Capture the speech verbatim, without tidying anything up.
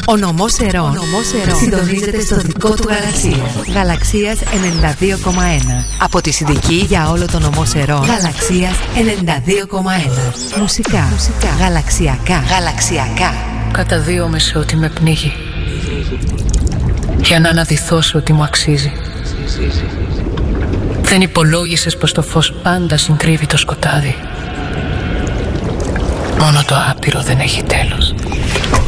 Ο νομός Ερών συντονίζεται στο δικό του γαλαξία. Γαλαξίας ενενήντα δύο κόμμα ένα. Από τη Συνδική για όλο το νομό Ερών. Γαλαξίας ενενήντα δύο κόμμα ένα. Μουσικά, Μουσικά. Γαλαξιακά. Γαλαξιακά. Καταδύομαι σε ό,τι με πνίγει, για να αναδυθώ σε ό,τι μου αξίζει. Δεν υπολόγισες πως το φως πάντα συγκρύβει το σκοτάδι. Μόνο το άπειρο δεν έχει τέλος.